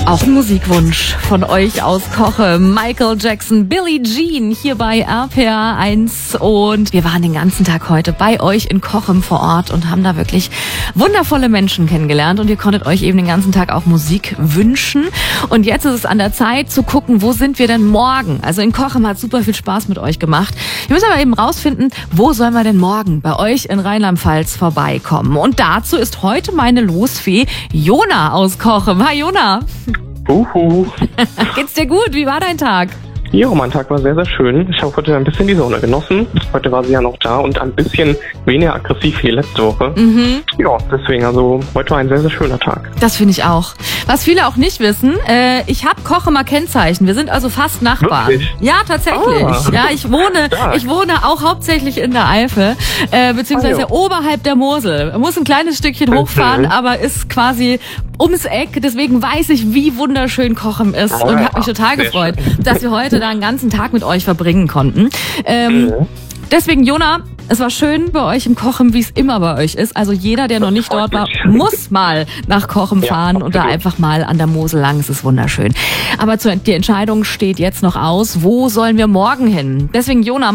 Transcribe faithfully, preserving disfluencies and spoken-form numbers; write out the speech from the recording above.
Auch ein Musikwunsch von euch aus Cochem. Michael Jackson, Billie Jean hier bei R P R eins. Und wir waren den ganzen Tag heute bei euch in Cochem vor Ort und haben da wirklich wundervolle Menschen kennengelernt. Und ihr konntet euch eben den ganzen Tag auch Musik wünschen. Und jetzt ist es an der Zeit zu gucken, wo sind wir denn morgen? Also in Cochem hat super viel Spaß mit euch gemacht. Wir müssen aber eben rausfinden, wo sollen wir denn morgen bei euch in Rheinland-Pfalz vorbeikommen? Und dazu ist heute meine Losfee Jona aus Cochem. Hi Jona. Uhu. Geht's dir gut? Wie war dein Tag? Ja, mein Tag war sehr, sehr schön. Ich habe heute ein bisschen die Sonne genossen. Heute war sie ja noch da und ein bisschen weniger aggressiv wie letzte Woche. Mhm. Ja, deswegen, also heute war ein sehr, sehr schöner Tag. Das finde ich auch. Was viele auch nicht wissen, äh, ich habe Kochemer Kennzeichen. Wir sind also fast Nachbarn. Wirklich? Ja, tatsächlich. Ah. Ja, ich wohne, Stark. ich wohne auch hauptsächlich in der Eifel, äh, beziehungsweise Ah, jo. oberhalb der Mosel. Man muss ein kleines Stückchen hochfahren, Mhm. aber ist quasi ums Eck. Deswegen weiß ich, wie wunderschön Cochem ist Ah, und ja. habe mich total Sehr gefreut, schön. dass wir heute da einen ganzen Tag mit euch verbringen konnten. Ähm, Mhm. Deswegen, Jona, es war schön bei euch im Cochem, wie es immer bei euch ist. Also jeder, der noch nicht freut dort war, mich. muss mal nach Cochem Ja, fahren und da absolut. einfach mal an der Mosel lang. Es ist wunderschön. Aber zu- die Entscheidung steht jetzt noch aus. Wo sollen wir morgen hin? Deswegen, Jona,